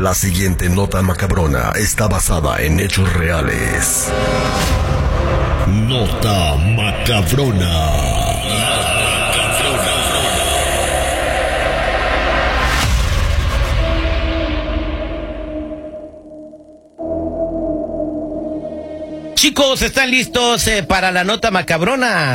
La siguiente nota macabrona está basada en hechos reales. Nota macabrona. Chicos, ¿están listos para la nota macabrona?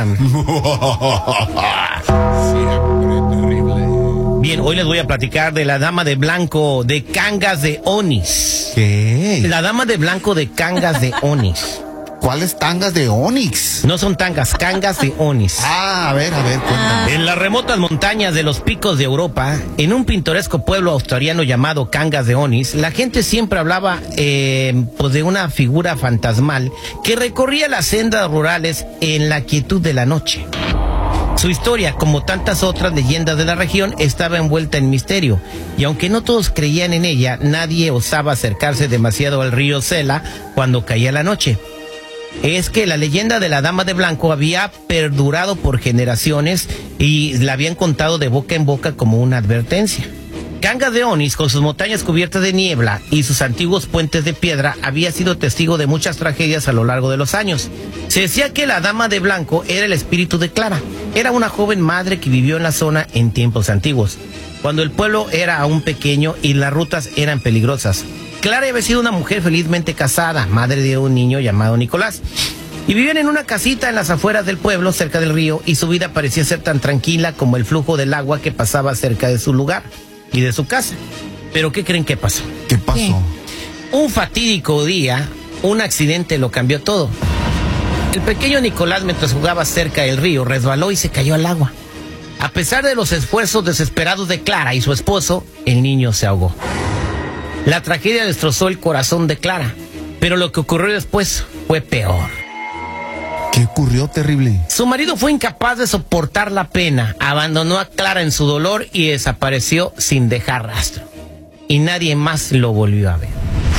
Siempre terrible. Bien, hoy les voy a platicar de la dama de blanco de Cangas de Onix. ¿Qué? La dama de blanco de Cangas de Onix. ¿Cuáles tangas de Onix? No son tangas, Cangas de Onix. A ver, cuéntame. En las remotas montañas de los picos de Europa, en un pintoresco pueblo australiano llamado Cangas de Onix, la gente siempre hablaba pues de una figura fantasmal que recorría las sendas rurales en la quietud de la noche. Su historia, como tantas otras leyendas de la región, estaba envuelta en misterio, y aunque no todos creían en ella, nadie osaba acercarse demasiado al río Sela cuando caía la noche. Es que la leyenda de la Dama de Blanco había perdurado por generaciones y la habían contado de boca en boca como una advertencia. Cangas de Onix, con sus montañas cubiertas de niebla y sus antiguos puentes de piedra, había sido testigo de muchas tragedias a lo largo de los años. Se decía que la Dama de Blanco era el espíritu de Clara. Era una joven madre que vivió en la zona en tiempos antiguos, cuando el pueblo era aún pequeño y las rutas eran peligrosas. Clara había sido una mujer felizmente casada, madre de un niño llamado Nicolás, y vivían en una casita en las afueras del pueblo, cerca del río, y su vida parecía ser tan tranquila como el flujo del agua que pasaba cerca de su lugar y de su casa. Pero ¿qué creen que pasó? ¿Qué pasó? Un fatídico día, un accidente lo cambió todo. El pequeño Nicolás, mientras jugaba cerca del río, resbaló y se cayó al agua. A pesar de los esfuerzos desesperados de Clara y su esposo, el niño se ahogó. La tragedia destrozó el corazón de Clara, pero lo que ocurrió después fue peor. ¿Qué ocurrió terrible? Su marido fue incapaz de soportar la pena, abandonó a Clara en su dolor y desapareció sin dejar rastro. Y nadie más lo volvió a ver.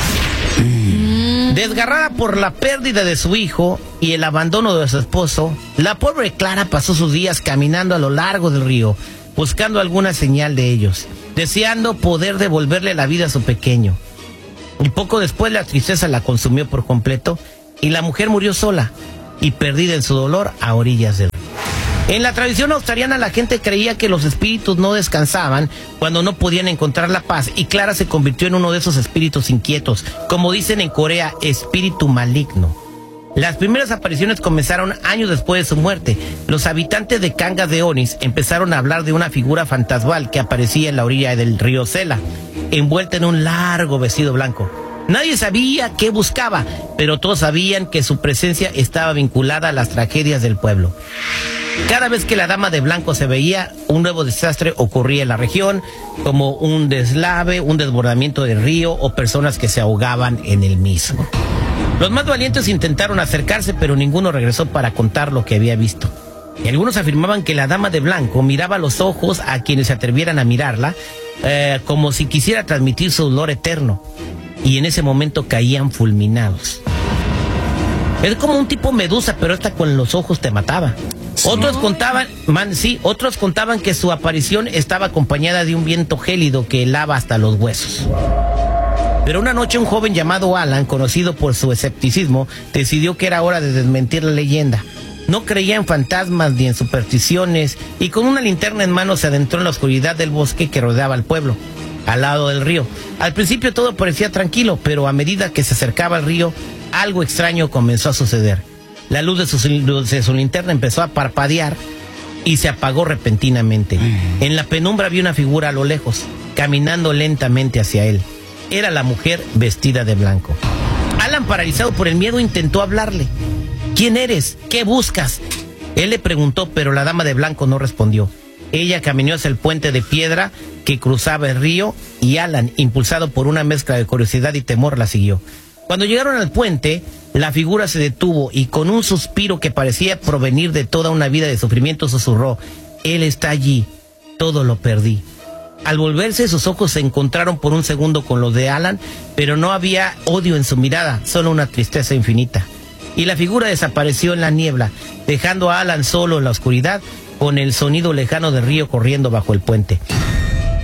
Desgarrada por la pérdida de su hijo y el abandono de su esposo, la pobre Clara pasó sus días caminando a lo largo del río, buscando alguna señal de ellos, deseando poder devolverle la vida a su pequeño. Y poco después la tristeza la consumió por completo y la mujer murió sola y perdida en su dolor a orillas del río. En la tradición australiana la gente creía que los espíritus no descansaban cuando no podían encontrar la paz, y Clara se convirtió en uno de esos espíritus inquietos, como dicen en Corea, espíritu maligno. Las primeras apariciones comenzaron años después de su muerte. Los habitantes de Cangas de Onix empezaron a hablar de una figura fantasmal que aparecía en la orilla del río Sela, envuelta en un largo vestido blanco. Nadie sabía qué buscaba, pero todos sabían que su presencia estaba vinculada a las tragedias del pueblo. Cada vez que la Dama de Blanco se veía, un nuevo desastre ocurría en la región, como un deslave, un desbordamiento del río o personas que se ahogaban en el mismo. Los más valientes intentaron acercarse, pero ninguno regresó para contar lo que había visto. Y algunos afirmaban que la Dama de Blanco miraba a los ojos a quienes se atrevieran a mirarla, como si quisiera transmitir su dolor eterno. Y en ese momento caían fulminados. Es como un tipo medusa, pero esta con los ojos te mataba. Otros contaban que su aparición estaba acompañada de un viento gélido que helaba hasta los huesos. Pero una noche un joven llamado Alan, conocido por su escepticismo, decidió que era hora de desmentir la leyenda. No creía en fantasmas ni en supersticiones, y con una linterna en mano se adentró en la oscuridad del bosque que rodeaba al pueblo, al lado del río. Al principio todo parecía tranquilo, pero a medida que se acercaba al río, algo extraño comenzó a suceder. La luz de su linterna empezó a parpadear y se apagó repentinamente. En la penumbra vio una figura a lo lejos, caminando lentamente hacia él. Era la mujer vestida de blanco. Alan, paralizado por el miedo, intentó hablarle. ¿Quién eres? ¿Qué buscas? Él le preguntó, pero la Dama de Blanco no respondió. Ella caminó hacia el puente de piedra que cruzaba el río, y Alan, impulsado por una mezcla de curiosidad y temor, la siguió. Cuando llegaron al puente, la figura se detuvo y con un suspiro que parecía provenir de toda una vida de sufrimiento susurró: él está allí, todo lo perdí. Al volverse, sus ojos se encontraron por un segundo con los de Alan, pero no había odio en su mirada, solo una tristeza infinita. Y la figura desapareció en la niebla, dejando a Alan solo en la oscuridad, con el sonido lejano del río corriendo bajo el puente.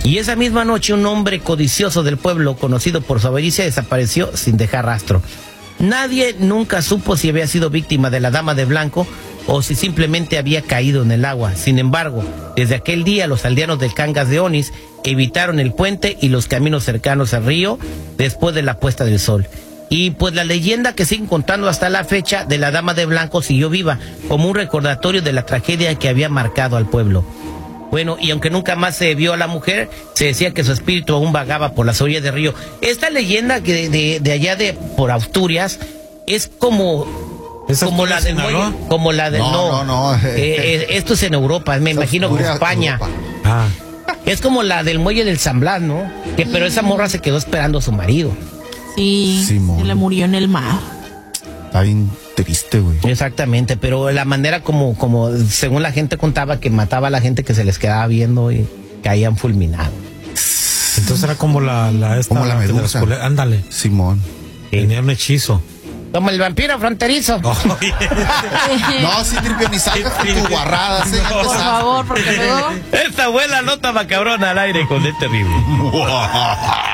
Y esa misma noche un hombre codicioso del pueblo, conocido por su avaricia, desapareció sin dejar rastro. Nadie nunca supo si había sido víctima de la dama de blanco o si simplemente había caído en el agua. Sin embargo, desde aquel día los aldeanos del Cangas de Onix evitaron el puente y los caminos cercanos al río después de la puesta del sol. Y pues la leyenda que siguen contando hasta la fecha de la dama de blanco siguió viva como un recordatorio de la tragedia que había marcado al pueblo. Bueno, y aunque nunca más se vio a la mujer, se decía que su espíritu aún vagaba por las orillas del río. Esta leyenda que de allá por Asturias es como la del muelle, como la del No. esto es en Europa, me imagino que en España. Ah. Es como la del muelle del San Blas, ¿no? Pero esa morra se quedó esperando a su marido. Sí, Simón. se le murió en el mar. Está bien triste, güey. Exactamente, pero la manera como según la gente contaba, que mataba a la gente que se les quedaba viendo y caían fulminados. Entonces era como la Como la medusa. Ándale. Simón. Tenía un hechizo. Como el vampiro fronterizo. Oye. No, sí, Tripio, ni salgas con tus guarradas. Por favor, porque luego... Esta buena nota macabrona al aire con el terrible.